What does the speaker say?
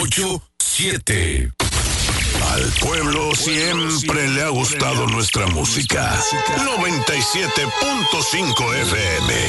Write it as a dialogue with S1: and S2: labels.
S1: 987. Al pueblo siempre le ha gustado nuestra música. 97.5 FM.